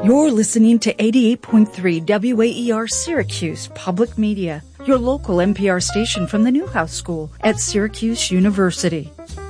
You're listening to 88.3 WAER Syracuse Public Media, your local NPR station from the Newhouse School at Syracuse University.